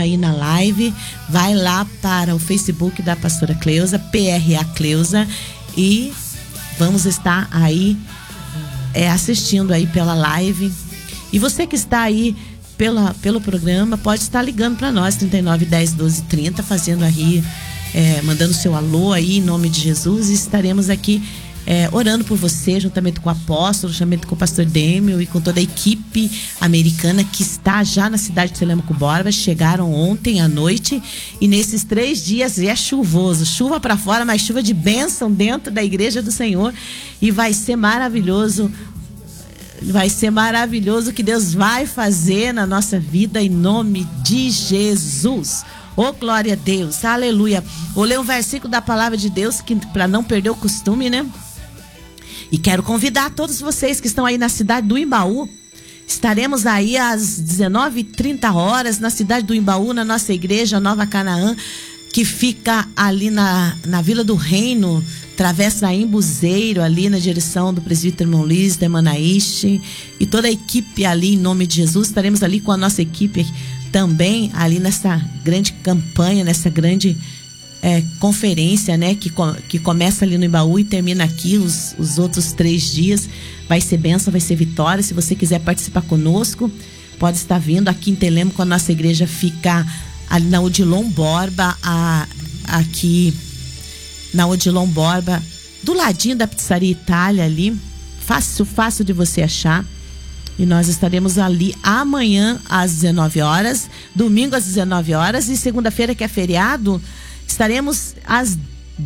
aí na live, vai lá para o Facebook da pastora Cleusa, PRA Cleusa, e vamos estar aí assistindo aí pela live. E você que está aí pelo programa, pode estar ligando para nós, 39 10 12 30, fazendo aí, mandando seu alô aí em nome de Jesus, e estaremos aqui orando por você, juntamente com o apóstolo, juntamente com o pastor Dêmio e com toda a equipe americana que está já na cidade de Telêmaco Borba. Chegaram ontem à noite, e nesses 3 dias é chuvoso, chuva para fora, mas chuva de bênção dentro da igreja do Senhor, e vai ser maravilhoso. Vai ser maravilhoso o que Deus vai fazer na nossa vida em nome de Jesus. Oh, glória a Deus, aleluia. Vou ler um versículo da palavra de Deus, que para não perder o costume, né? E quero convidar todos vocês que estão aí na cidade do Imbaú. Estaremos aí às 19h30 na cidade do Imbaú, na nossa igreja Nova Canaã, que fica ali na Vila do Reino, Travessa Embuzeiro, ali na direção do presbítero irmão Luiz, da Emanaíste, e toda a equipe ali em nome de Jesus. Estaremos ali com a nossa equipe também ali nessa grande campanha, nessa grande conferência, né, que começa ali no Imbaú e termina aqui os outros 3 dias. Vai ser bênção, vai ser vitória. Se você quiser participar conosco, pode estar vindo aqui em Telêmaco. A nossa igreja fica ali na Odilon Borba, aqui na Odilon Borba, do ladinho da Pizzaria Itália ali, fácil de você achar. E nós estaremos ali amanhã às 19h, domingo às 19h, e segunda-feira, que é feriado, estaremos às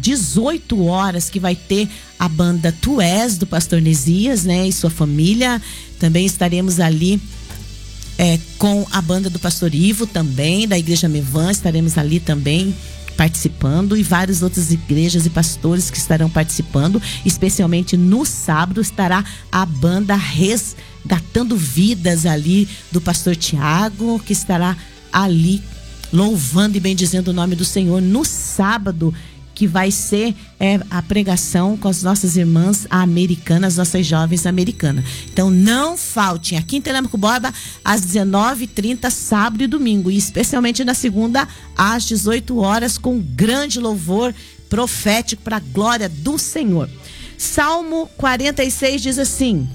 18h, que vai ter a banda Tu És, do pastor Nesias, né, e sua família. Também estaremos ali com a banda do pastor Ivo também, da Igreja Mevan, estaremos ali também participando, e várias outras igrejas e pastores que estarão participando. Especialmente no sábado estará a banda Resgatando Vidas ali do pastor Tiago, que estará ali louvando e bendizendo o nome do Senhor no sábado, que vai ser a pregação com as nossas irmãs americanas, nossas jovens americanas. Então não faltem aqui em Telêmaco Borba às 19h30, sábado e domingo, e especialmente na segunda às 18h, com grande louvor profético para a glória do Senhor. Salmo 46 diz assim: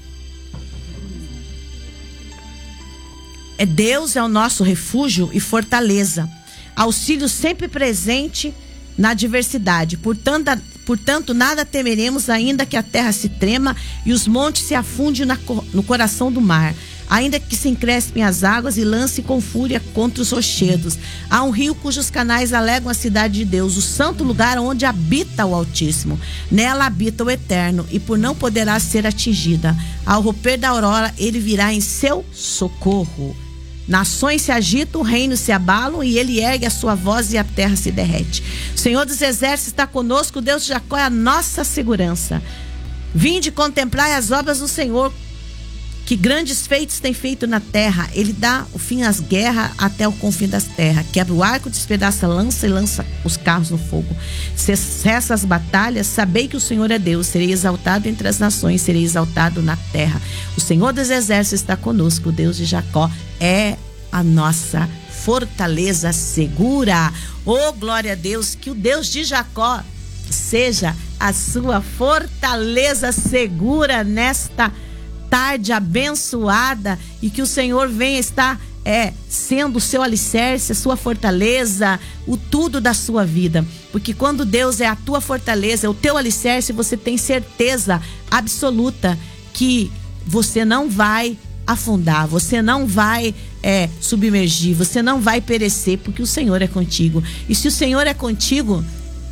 Deus é o nosso refúgio e fortaleza, auxílio sempre presente na adversidade. Portanto, nada temeremos, ainda que a terra se trema e os montes se afundem no coração do mar, ainda que se encrespem as águas e lance com fúria contra os rochedos. Há um rio cujos canais alegam a cidade de Deus, o santo lugar onde habita o Altíssimo. Nela habita o Eterno, e por não poderá ser atingida. Ao romper da aurora, ele virá em seu socorro. Nações se agitam, reinos se abalam, e ele ergue a sua voz e a terra se derrete. O Senhor dos exércitos está conosco, o Deus de Jacó é a nossa segurança. Vinde contemplar as obras do Senhor, que grandes feitos tem feito na terra. Ele dá o fim às guerras até o confim das terras. Quebra o arco, despedaça a lança e lança os carros no fogo. Cessa as batalhas, sabei que o Senhor é Deus. Serei exaltado entre as nações, serei exaltado na terra. O Senhor dos exércitos está conosco, o Deus de Jacó é a nossa fortaleza segura. Oh, glória a Deus, que o Deus de Jacó seja a sua fortaleza segura nesta tarde abençoada, e que o Senhor venha estar sendo o seu alicerce, a sua fortaleza, o tudo da sua vida. Porque quando Deus é a tua fortaleza, é o teu alicerce, você tem certeza absoluta que você não vai afundar, você não vai submergir, você não vai perecer, porque o Senhor é contigo. E se o Senhor é contigo,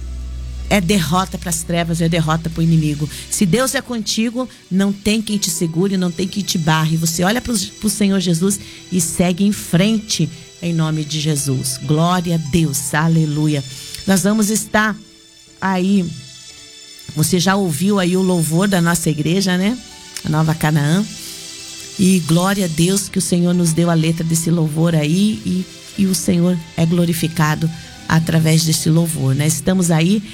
é derrota para as trevas, é derrota para o inimigo. Se Deus é contigo, não tem quem te segure, não tem quem te barre. Você olha para o Senhor Jesus e segue em frente, em nome de Jesus. Glória a Deus, aleluia. Nós vamos estar aí, você já ouviu aí o louvor da nossa igreja, né? A Nova Canaã. E glória a Deus que o Senhor nos deu a letra desse louvor aí, e o Senhor é glorificado através desse louvor, né? Estamos aí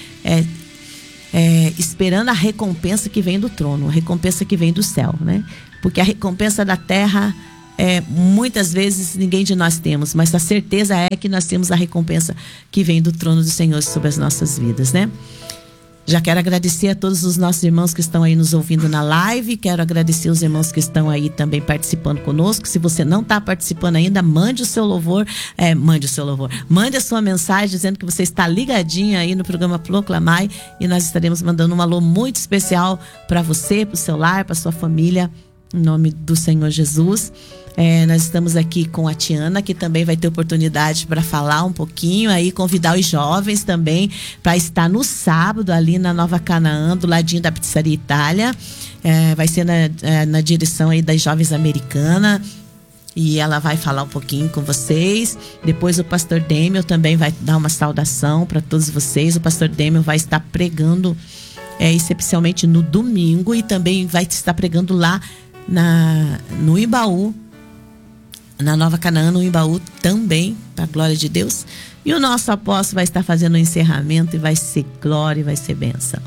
esperando a recompensa que vem do trono, a recompensa que vem do céu, né? Porque a recompensa da terra muitas vezes ninguém de nós temos, mas a certeza é que nós temos a recompensa que vem do trono do Senhor sobre as nossas vidas, né? Já quero agradecer a todos os nossos irmãos que estão aí nos ouvindo na live. Quero agradecer os irmãos que estão aí também participando conosco. Se você não está participando ainda, mande o seu louvor. Mande a sua mensagem dizendo que você está ligadinho aí no programa Proclamai. E nós estaremos mandando um alô muito especial para você, para o seu lar, para sua família. Em nome do Senhor Jesus. Nós estamos aqui com a Tiana, que também vai ter oportunidade para falar um pouquinho, aí convidar os jovens também para estar no sábado ali na Nova Canaã, do ladinho da Pizzaria Itália. Vai ser na direção aí das Jovens Americanas. E ela vai falar um pouquinho com vocês. Depois o pastor Dêmio também vai dar uma saudação para todos vocês. O pastor Dêmio vai estar pregando especialmente no domingo, e também vai estar pregando lá no Imbaú, na Nova Canaã, no Imbaú também, para a glória de Deus. E o nosso apóstolo vai estar fazendo o encerramento, e vai ser glória e vai ser bênção.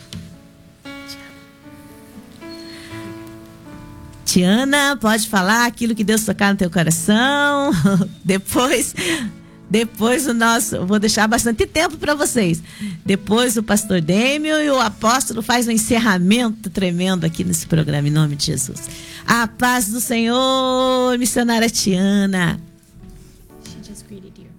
Tiana, pode falar aquilo que Deus tocar no teu coração. Depois vou deixar bastante tempo para vocês. Depois o pastor Dêmio e o apóstolo faz um encerramento tremendo aqui nesse programa, em nome de Jesus. A paz do Senhor, missionária Tiana. She just greeted you.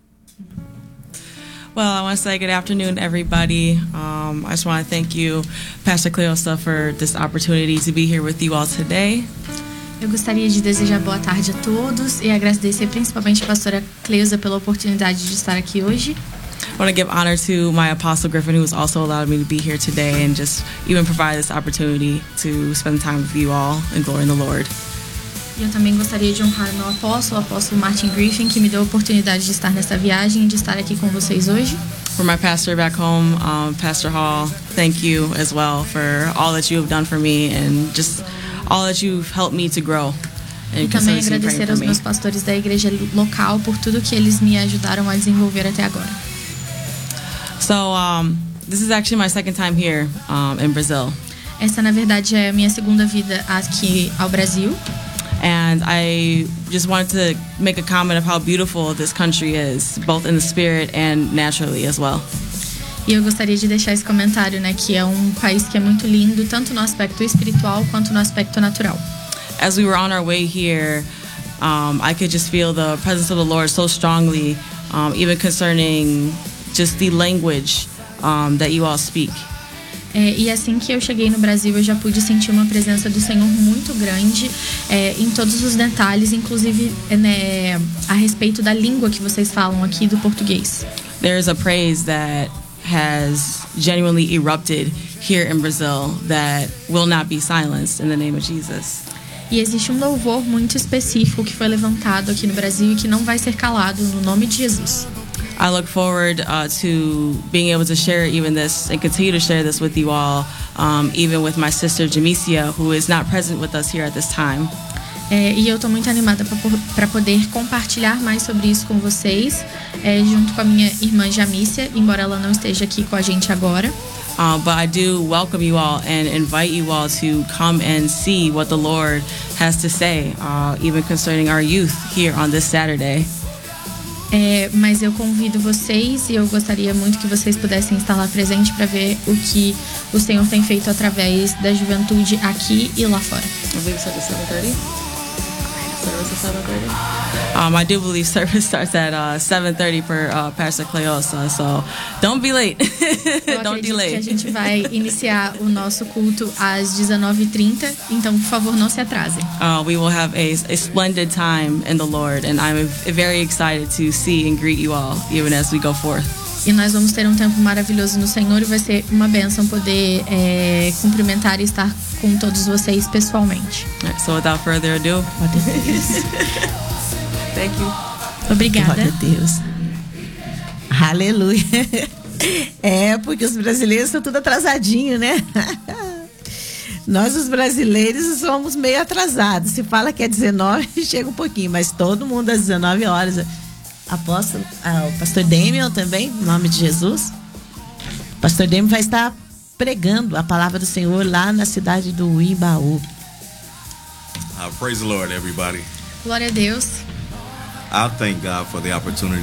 Well, I want to say good afternoon, everybody. I just want to thank you, Pastor Cleosa, for this opportunity to be here with you all today. Eu gostaria de desejar boa tarde a todos e agradecer principalmente a pastora Cleusa pela oportunidade de estar aqui hoje. I want to give honor to my Apostle Griffin, who has also allowed me to be here today and just even provide this opportunity to spend time with you all and glory in the Lord. E eu também gostaria de honrar meu apóstolo, o apóstolo Martin Griffin, que me deu a oportunidade de estar nessa viagem e de estar aqui com vocês hoje. For my pastor back home, Pastor Hall, thank you as well for all that you have done for me and just all that you've helped me to grow. E também agradecer aos meus pastores da igreja local por tudo que eles me ajudaram a desenvolver até agora. So, this is actually my second time here in Brazil. Essa, na verdade, é a minha segunda vida aqui ao Brasil. And I just wanted to make a comment of how beautiful this country is, both in the spirit and naturally as well. E eu gostaria de deixar esse comentário, né, que é um país que é muito lindo, tanto no aspecto espiritual quanto no aspecto natural. As we were on our way here, I could just feel the presence of the Lord so strongly, even concerning just the language that you all speak. E assim que eu cheguei no Brasil, eu já pude sentir uma presença do Senhor muito grande em todos os detalhes, inclusive né, a respeito da língua que vocês falam aqui, do português. There's a praise that has genuinely erupted here in Brazil that will not be silenced in the name of Jesus. E existe um louvor muito específico que foi levantado aqui no Brasil e que não vai ser calado no nome de Jesus. I look forward to being able to share even this and continue to share this with you all, even with my sister Jamicia, who is not present with us here at this time. E eu estou muito animada para poder compartilhar mais sobre isso com vocês, junto com a minha irmã Jamícia, embora ela não esteja aqui com a gente agora. But I do welcome you all and invite you all to come and see what the Lord has to say, even concerning our youth here on this Saturday. Mas eu convido vocês e eu gostaria muito que vocês pudessem estar lá presente para ver o que o Senhor tem feito através da juventude aqui e lá fora. I believe service 7:30. Service is 7:30. I do believe service starts at 7:30 for Pastor Cleosa, so don't be late. Don't delay. Que a gente vai iniciar o nosso culto às 19h30, então por favor não se atrasem. We will have a splendid time in the Lord, and I'm very excited to see and greet you all even as we go forth. E nós vamos ter um tempo maravilhoso no Senhor e vai ser uma bênção poder cumprimentar e estar com todos vocês pessoalmente. So without further ado, thank you. Obrigada. Glória a Deus. Aleluia. Porque os brasileiros são tudo atrasadinho, né? Nós, os brasileiros, somos meio atrasados. Se fala que é 19, chega um pouquinho, mas todo mundo às 19 horas. Apóstolo, o pastor Damian também, em nome de Jesus. O pastor Damian vai estar pregando a palavra do Senhor lá na cidade do Imbaú. Praise the Lord, everybody. Glória a Deus. I thank God for the opportunity